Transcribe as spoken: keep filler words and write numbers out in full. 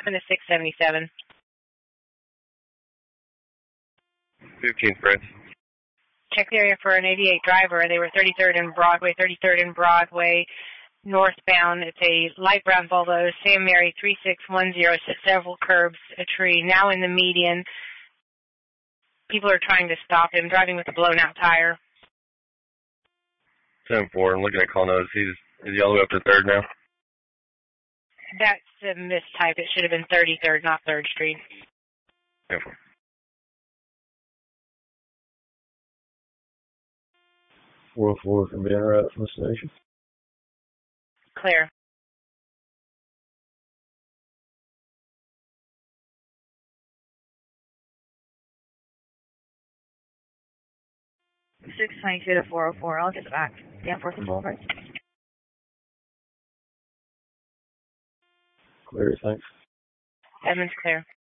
And the six seventy-seven. fifteen Fred. Check the area for an eighty-eight driver. They were thirty-third and Broadway, thirty-third and Broadway, northbound. It's a light brown Volvo, Sam Mary three six one zero, several curbs, a tree, now in the median. People are trying to stop him, driving with a blown out tire. ten four, I'm looking at call notice. He's, is he all the way up to third now? That's a mistype. It should have been thirty-third, not third Street. ten four. four oh four from being right from the station. Clear. six twenty-two to four oh four. I'll get back. Danforth and Boulevard. Clear, thanks. Edmonds clear.